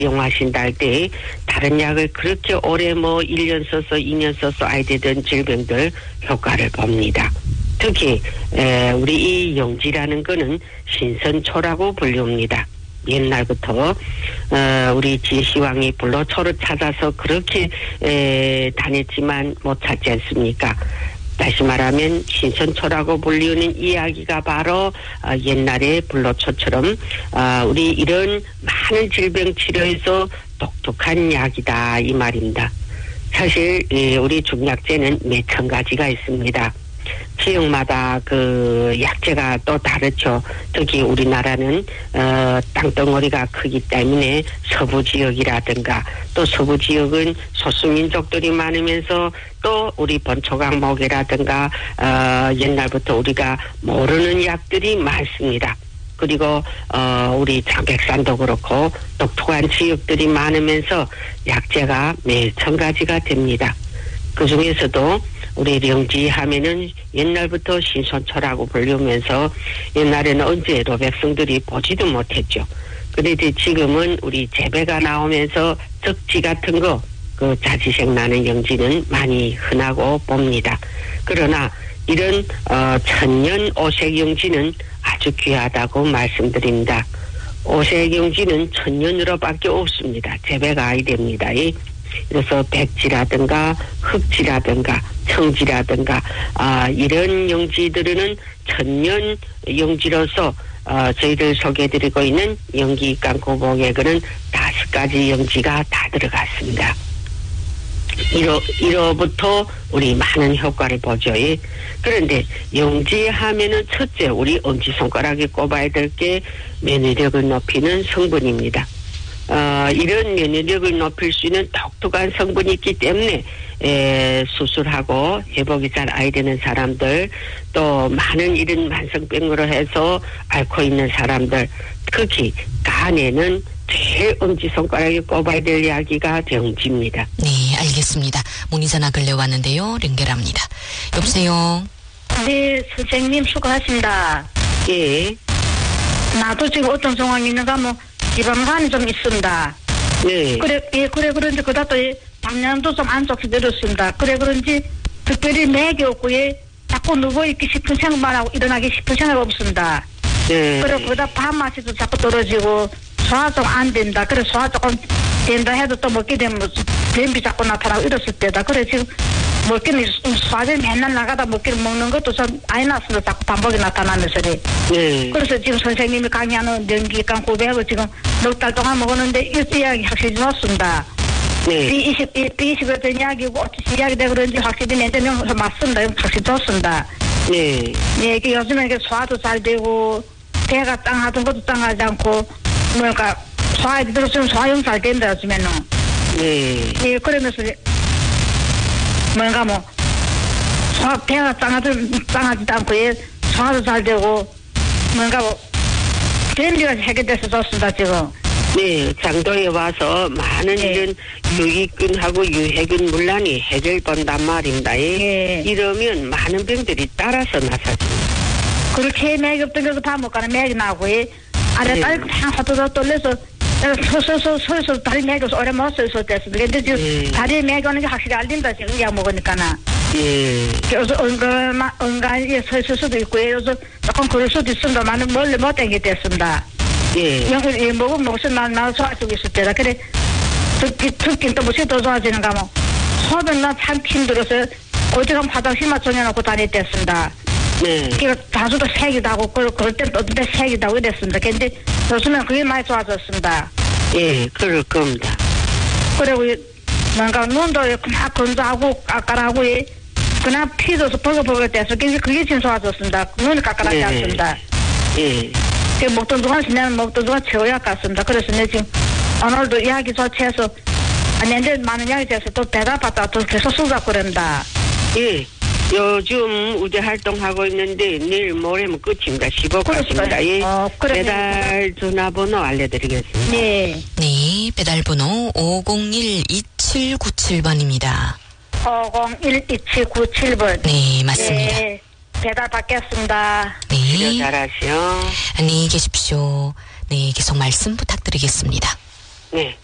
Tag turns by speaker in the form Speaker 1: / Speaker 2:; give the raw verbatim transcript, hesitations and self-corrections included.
Speaker 1: 이용하신다 할 때 다른 약을 그렇게 오래 뭐 일 년 써서 이 년 써서 앓게 되던 질병들 효과를 봅니다. 특히 에, 우리 이 용지라는 거는 신선초라고 불립니다. 옛날부터 어, 우리 진시황이 불로초를 찾아서 그렇게 에, 다녔지만 못 찾지 않습니까? 다시 말하면 신선초라고 불리는 이야기가 바로 어, 옛날에 불로초처럼 어, 우리 이런 많은 질병 치료에서 독특한 약이다 이 말입니다. 사실 이 우리 중약재는 몇천 가지가 있습니다. 지역마다 그 약재가 또 다르죠. 특히 우리나라는 어, 땅덩어리가 크기 때문에 서부 지역이라든가 또 서부 지역은 소수민족들이 많으면서 또 우리 번초강목이라든가 어, 옛날부터 우리가 모르는 약들이 많습니다. 그리고 어, 우리 장백산도 그렇고 독특한 지역들이 많으면서 약재가 몇천 가지가 됩니다. 그 중에서도 우리 영지 하면은 옛날부터 신선초라고 불리면서 옛날에는 언제로 백성들이 보지도 못했죠. 그런데 지금은 우리 재배가 나오면서 적지 같은 거, 그 자지색 나는 영지는 많이 흔하고 봅니다. 그러나 이런 어, 천년 오색 영지는 아주 귀하다고 말씀드립니다. 오색 영지는 천년으로밖에 없습니다. 재배가 아이 됩니다. 그래서 백지라든가 흑지라든가 청지라든가 아, 이런 영지들은 천년 영지로서 어, 저희들 소개해드리고 있는 영기간 고봉액은 다섯 가지 영지가 다 들어갔습니다. 이로, 이로부터 우리 많은 효과를 보죠. 예. 그런데 영지 하면은 첫째 우리 엄지손가락에 꼽아야 될 게 면역력을 높이는 성분입니다. 어, 이런 면역력을 높일 수 있는 독특한 성분이 있기 때문에 에, 수술하고 회복이 잘 안 되는 사람들 또 많은 이런 만성병으로 해서 앓고 있는 사람들 특히 간에는 제일 엄지손가락에 꼽아야 될 약이가 영지입니다.
Speaker 2: 네, 알겠습니다. 문의 전화 걸려 왔는데요. 연결합니다. 여보세요.
Speaker 3: 네, 선생님 수고하십니다.
Speaker 1: 예.
Speaker 3: 나도 지금 어떤 상황이 있는가 뭐 지방간이 좀 있습니다.
Speaker 1: 네.
Speaker 3: 그래, 예, 그래 그런지 그다 또 방향도 좀 안 좋게 들었습니다. 그래 그런지 특별히 맥이 없고 예, 자꾸 누워 있기 싶은 생각만 하고 일어나기 싶은 생각 없습니다.
Speaker 1: 네.
Speaker 3: 그래 그다 밥 맛이도 자꾸 떨어지고 소화 좀 안 된다. 그래 소화 조금 된다 해도 또 먹게 되면 변비 자꾸 나타나고 이랬을 때다. 그래 지금 먹기는 소화제 맨날 나가다 먹기를 먹는 것도 좀 아이 났습니다. 자꾸 반복이 나타나면서.
Speaker 1: 네.
Speaker 3: 그래서 지금 선생님이 강의하는 연기간 고백을 지금 넉 달 동안 먹었는데 이 이야기 확실히 좋습니다.
Speaker 1: 네.
Speaker 3: 비 이십, 비 이십에 된 이야기고 어찌 이야기 되 그런지 확실히 내 대명 맞습니다. 확실히 좋습니다.
Speaker 1: 네.
Speaker 3: 예, 이게 요즘에 이게 소화도 잘 되고 배가 짱하던 것도 짱하지 않고 뭐랄까 소화에 들었으면 소화용 잘 된다 요즘에는.
Speaker 1: 네.
Speaker 3: 예, 그러면서 뭔가 뭐 소화 배가 짱하든 짱하지도 않고 예, 소화도 잘 되고 뭔가 뭐 변비가 해결돼서 좋습니다 지금.
Speaker 1: 네, 장도에 와서 많은
Speaker 3: 네.
Speaker 1: 이런 유익균하고 유해균 문란이 해결된단 말입니다.
Speaker 3: 네.
Speaker 1: 이러면 많은 병들이 따라서 나서집니다.
Speaker 3: 그렇게 맥이 없던 것도 다 못 가는 맥이 나고 아래
Speaker 1: 네.
Speaker 3: 딸 팡 하도도 떨려서 내가 서서서 서서 다리 맥이 없어 오래 못 서서 됐습니다. 근데 지금
Speaker 1: 네.
Speaker 3: 다리에 맥이 오는 게 확실히 알린다 지금 약 먹으니까나.
Speaker 1: 예.
Speaker 3: 그래서 은근 은근히 서있을 수도 있고 그래서 조금 그럴 수도 있습니다만 멀리 못 땡게 됐습니다.
Speaker 1: 예.
Speaker 3: 영이 먹으면 먹으면 나, 나 좋아지고 있을 때다. 그래, 듣기, 듣긴 또 무엇이 더 좋아지는가 뭐. 소변 나 참 힘들어서 어디 가면 화장실만 정해놓고 다녔댔습니다.
Speaker 1: 네.
Speaker 3: 그니까 다수도 색이 나고, 그, 그럴 땐 어떤 때 색이 나고 이랬습니다. 근데 요즘엔 그게 많이 좋아졌습니다.
Speaker 1: 예, 그럴 겁니다.
Speaker 3: 그리고 뭔가 눈도 막 건조하고 까까라고, 그냥 피도 버글버글 돼서 그게 지금 좋아졌습니다. 눈이 까까라지
Speaker 1: 네.
Speaker 3: 않습니다.
Speaker 1: 예.
Speaker 3: 그 먹던 동안 지내는 먹던 동안 최고약 같습니다. 그래서 내 지금 오늘도 이야기 조치해서 아니 이제 많은 이야기 돼서 또 배달 받다 또 계속 수작 그런다.
Speaker 1: 예. 요즘 우대 활동하고 있는데 내일 모레면 끝입니다. 십오까지입니다. 예.
Speaker 3: 어,
Speaker 1: 배달 전화번호 알려드리겠습니다.
Speaker 3: 네.
Speaker 2: 네, 배달번호 오공일 이칠구칠 번입니다.
Speaker 3: 오공일 이칠구칠 번.
Speaker 2: 네, 맞습니다.
Speaker 3: 네. 배달 받겠습니다.
Speaker 1: 치료
Speaker 2: 네.
Speaker 1: 잘하시오.
Speaker 2: 안녕히 계십시오. 네, 계속 말씀 부탁드리겠습니다.
Speaker 1: 네.